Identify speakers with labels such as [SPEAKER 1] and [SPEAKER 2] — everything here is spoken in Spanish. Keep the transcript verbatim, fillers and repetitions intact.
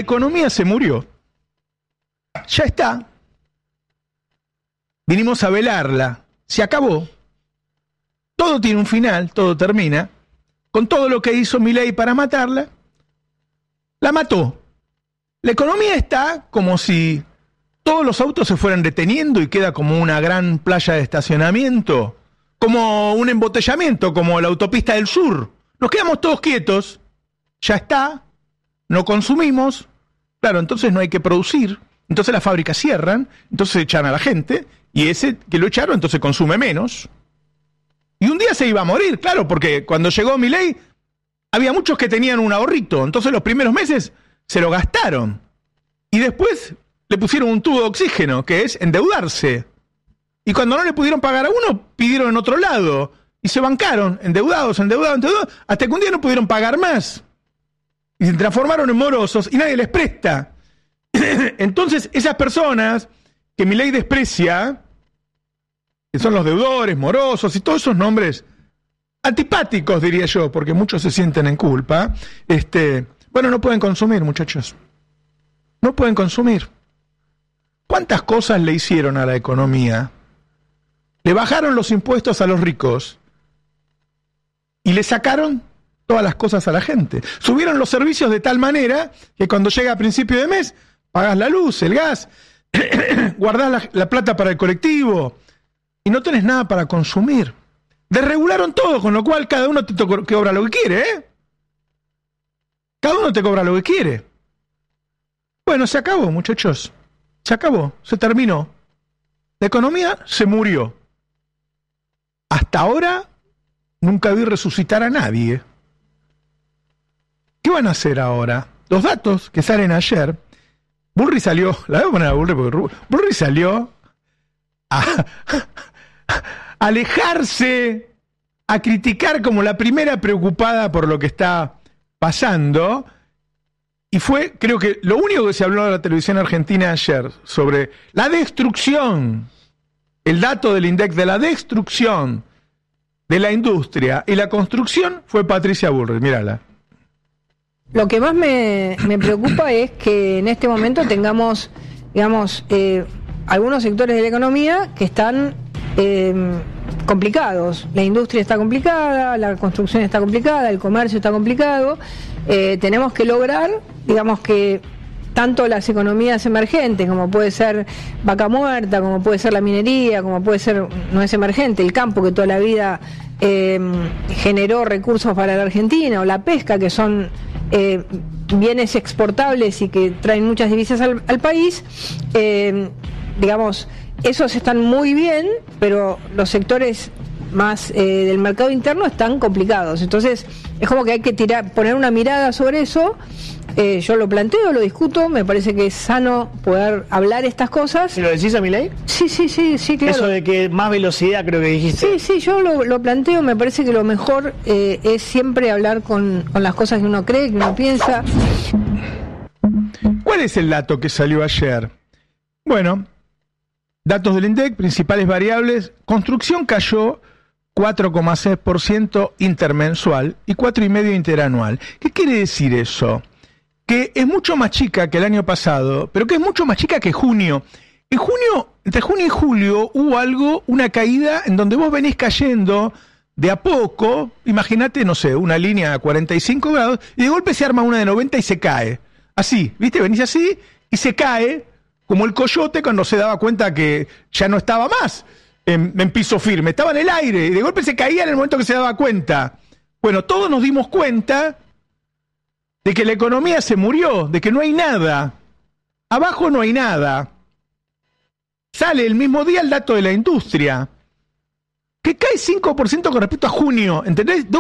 [SPEAKER 1] economía se murió. Ya está. Vinimos a velarla. Se acabó. Todo tiene un final, todo termina. Con todo lo que hizo Milei para matarla, la mató. La economía está como si todos los autos se fueran deteniendo y queda como una gran playa de estacionamiento, como un embotellamiento, como la autopista del sur. Nos quedamos todos quietos, ya está, no consumimos, claro, entonces no hay que producir, entonces las fábricas cierran, entonces echan a la gente, y ese que lo echaron entonces consume menos. Y un día se iba a morir, claro, porque cuando llegó Milei había muchos que tenían un ahorrito, entonces los primeros meses se lo gastaron. Y después le pusieron un tubo de oxígeno, que es endeudarse. Y cuando no le pudieron pagar a uno, pidieron en otro lado. Y se bancaron, endeudados, endeudados, endeudados, hasta que un día no pudieron pagar más. Y se transformaron en morosos y nadie les presta. Entonces, esas personas que Milei desprecia, que son los deudores, morosos y todos esos nombres antipáticos, diría yo, porque muchos se sienten en culpa, este, bueno, no pueden consumir, muchachos. No pueden consumir. ¿Cuántas cosas le hicieron a la economía? Le bajaron los impuestos a los ricos y le sacaron todas las cosas a la gente. Subieron los servicios de tal manera que cuando llega a principio de mes, pagás la luz, el gas, guardás la, la plata para el colectivo y no tenés nada para consumir. Desregularon todo, con lo cual cada uno te to- cobra lo que quiere, ¿eh? Cada uno te cobra lo que quiere. Bueno, se acabó, muchachos. Se acabó, se terminó. La economía se murió. Hasta ahora nunca vi resucitar a nadie. ¿Qué van a hacer ahora? Los datos que salen ayer. Burri salió, la voy a poner a Burri porque Burri salió a, a alejarse, a criticar como la primera preocupada por lo que está pasando. Y fue, creo que lo único que se habló en la televisión argentina ayer sobre la destrucción, el dato del INDEC de la destrucción de la industria y la construcción fue Patricia Bullrich. Mírala.
[SPEAKER 2] Lo que más me, me preocupa es que en este momento tengamos, digamos, eh, algunos sectores de la economía que están eh, complicados. La industria está complicada, la construcción está complicada, el comercio está complicado. Eh, tenemos que lograr, digamos, que tanto las economías emergentes, como puede ser Vaca Muerta, como puede ser la minería, como puede ser, no es emergente, el campo que toda la vida eh, generó recursos para la Argentina, o la pesca, que son eh, bienes exportables y que traen muchas divisas al, al país, eh, digamos, esos están muy bien, pero los sectores más eh, del mercado interno están complicados. Entonces es como que hay que tirar, poner una mirada sobre eso. Eh, yo lo planteo, lo discuto, me parece que es sano poder hablar estas cosas.
[SPEAKER 3] ¿Y lo decís a Milei?
[SPEAKER 2] Sí, sí, sí, sí, claro.
[SPEAKER 3] Eso de que más velocidad, creo que dijiste.
[SPEAKER 2] Sí, sí, yo lo, lo planteo, me parece que lo mejor eh, es siempre hablar con, con las cosas que uno cree, que uno piensa.
[SPEAKER 1] ¿Cuál es el dato que salió ayer? Bueno, datos del INDEC, principales variables, construcción cayó cuatro coma seis por ciento intermensual y cuatro coma cinco por ciento interanual. ¿Qué quiere decir eso? Que es mucho más chica que el año pasado, pero que es mucho más chica que junio. En junio, entre junio y julio, hubo algo, una caída en donde vos venís cayendo de a poco, imagínate, no sé, una línea a cuarenta y cinco grados, y de golpe se arma una de noventa y se cae. Así, ¿viste? Venís así y se cae, como el coyote cuando se daba cuenta que ya no estaba más en, en piso firme, estaba en el aire, y de golpe se caía en el momento que se daba cuenta. Bueno, todos nos dimos cuenta de que la economía se murió, de que no hay nada. Abajo no hay nada. Sale el mismo día el dato de la industria, que cae cinco por ciento con respecto a junio, ¿entendés?